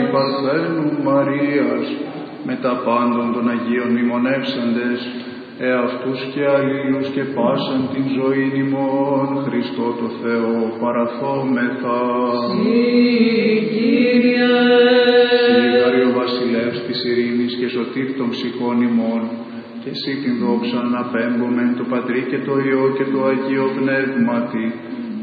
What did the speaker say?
Παρθένου Μαρίας, με τα πάντων των Αγίων μνημονεύσαντες, εαυτούς και αλλήλους και πάσαν την ζωή ημών, Χριστό το Θεό παραθόμεθα. Κύριε, Κύριε ο βασιλεύς της ειρήνης και σωτήρ των ψυχών ημών, και εσύ την δόξα να απέμπομεν το Πατρί και το Υιό και το Αγίο Πνεύματι,